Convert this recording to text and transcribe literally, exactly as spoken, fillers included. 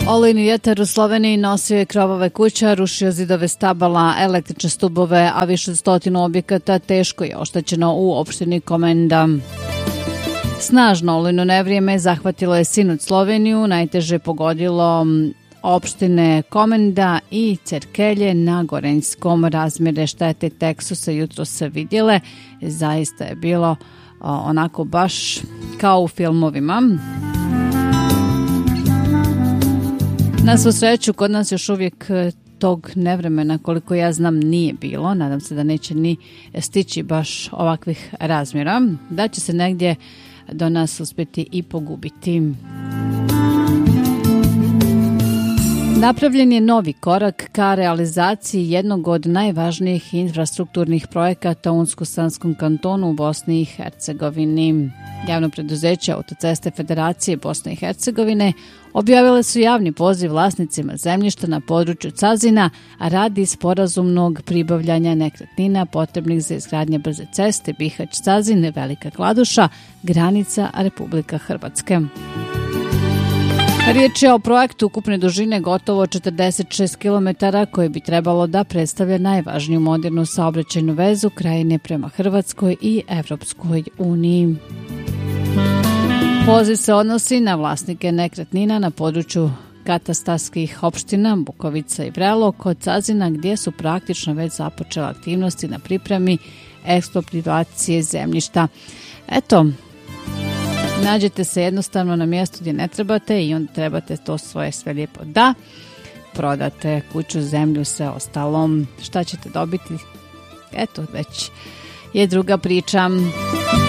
Olujni vjetar u Sloveniji nosio je krovove kuća, rušio zidove stabala, električne stubove, a više od stotinu objekata teško je oštećeno u opštini Komenda. Snažno olujno nevrijeme zahvatilo je sinoć Sloveniju, najteže pogodilo opštine Komenda i Cerkelje na Gorenjskom. Razmjere štete tek su se jutros vidjele. Zaista je bilo onako baš kao u filmovima. Na svu sreću, kod nas još uvijek tog nevremena, koliko ja znam, nije bilo. Nadam se da neće ni stići baš ovakvih razmjera, da će se negdje do nas uspjeti i pogubiti. Napravljen je novi korak ka realizaciji jednog od najvažnijih infrastrukturnih projekata u Unsko-Sanskom kantonu u Bosni i Hercegovini. Javno preduzeće Autoceste Federacije Bosne i Hercegovine objavile su javni poziv vlasnicima zemljišta na području Cazina, a radi sporazumnog pribavljanja nekretnina potrebnih za izgradnje brze ceste Bihać-Cazin, Velika Kladuša, granica Republika Hrvatske. Riječ je o projektu ukupne dužine gotovo četrdeset šest kilometara koji bi trebalo da predstavlja najvažniju modernu saobraćajnu vezu krajine prema Hrvatskoj i Evropskoj uniji. Poziv se odnosi na vlasnike nekretnina na području katastarskih opština Bukovica i Vrelo kod Cazina, gdje su praktično već započele aktivnosti na pripremi ekspropriacije zemljišta. Eto, nađete se jednostavno na mjestu gdje ne trebate i onda trebate to svoje sve lijepo da prodate, kuću, zemlju, sve ostalom. Šta ćete dobiti? Eto, već je druga priča.